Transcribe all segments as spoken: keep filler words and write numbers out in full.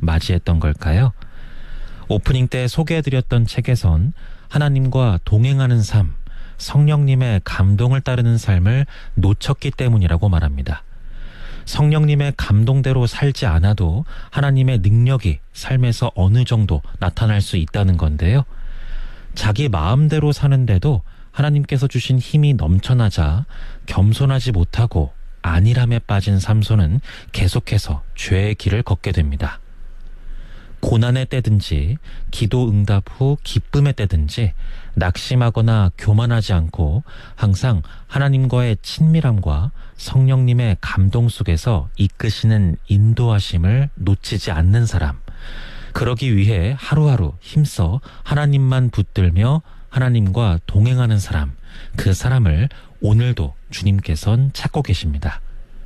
맞이했던 걸까요? 오프닝 때 소개해드렸던 책에선 하나님과 동행하는 삶, 성령님의 감동을 따르는 삶을 놓쳤기 때문이라고 말합니다. 성령님의 감동대로 살지 않아도 하나님의 능력이 삶에서 어느 정도 나타날 수 있다는 건데요. 자기 마음대로 사는데도 하나님께서 주신 힘이 넘쳐나자 겸손하지 못하고 안일함에 빠진 삼손은 계속해서 죄의 길을 걷게 됩니다. 고난의 때든지 기도 응답 후 기쁨의 때든지 낙심하거나 교만하지 않고 항상 하나님과의 친밀함과 성령님의 감동 속에서 이끄시는 인도하심을 놓치지 않는 사람, 그러기 위해 하루하루 힘써 하나님만 붙들며 하나님과 동행하는 사람, 그 사람을 오늘도 주님께서는 찾고 계십니다.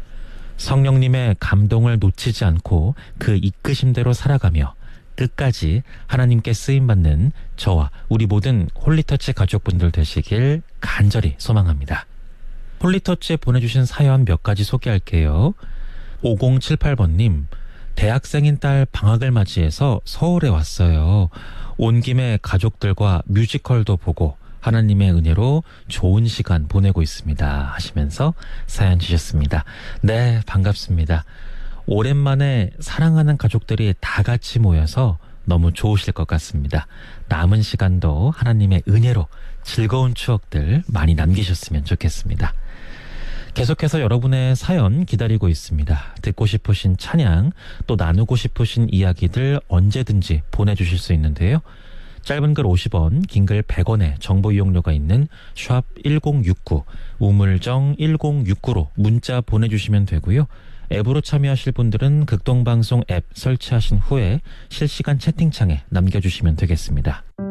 성령님의 감동을 놓치지 않고 그 이끄심대로 살아가며 끝까지 하나님께 쓰임받는 저와 우리 모든 홀리터치 가족분들 되시길 간절히 소망합니다. 홀리터치에 보내주신 사연 몇 가지 소개할게요. 오공칠팔 번님, 대학생인 딸 방학을 맞이해서 서울에 왔어요. 온 김에 가족들과 뮤지컬도 보고 하나님의 은혜로 좋은 시간 보내고 있습니다 하시면서 사연 주셨습니다. 네, 반갑습니다. 오랜만에 사랑하는 가족들이 다 같이 모여서 너무 좋으실 것 같습니다. 남은 시간도 하나님의 은혜로 즐거운 추억들 많이 남기셨으면 좋겠습니다. 계속해서 여러분의 사연 기다리고 있습니다. 듣고 싶으신 찬양, 또 나누고 싶으신 이야기들 언제든지 보내주실 수 있는데요. 짧은 글 오십 원, 긴 글 백 원의 정보 이용료가 있는 샵 일공육구, 우물정 일공육구로 문자 보내주시면 되고요. 앱으로 참여하실 분들은 극동방송 앱 설치하신 후에 실시간 채팅창에 남겨주시면 되겠습니다.